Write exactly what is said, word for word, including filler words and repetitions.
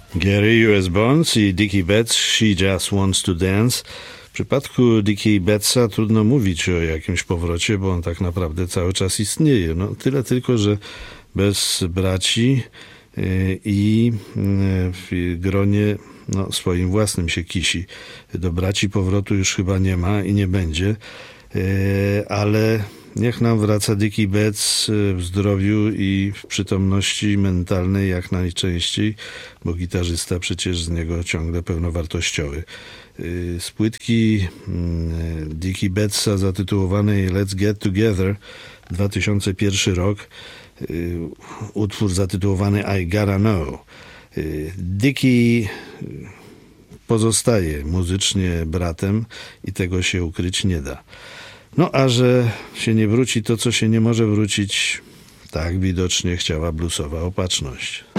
Gary U S. Bonds i Dickie Betts, She Just Wants to Dance. W przypadku Dickie Bettsa trudno mówić o jakimś powrocie, bo on tak naprawdę cały czas istnieje. No, tyle tylko, że bez braci i w gronie no, swoim własnym się kisi. Do braci powrotu już chyba nie ma i nie będzie, ale niech nam wraca Dickie Betts w zdrowiu i w przytomności mentalnej jak najczęściej, bo gitarzysta przecież z niego ciągle pełnowartościowy. Z płytki Dickie Bettsa zatytułowanej Let's Get Together, dwa tysiące pierwszy rok, utwór zatytułowany I Gotta Know. Dickie pozostaje muzycznie bratem i tego się ukryć nie da. No a że się nie wróci to, co się nie może wrócić, tak widocznie chciała bluesowa opatrzność.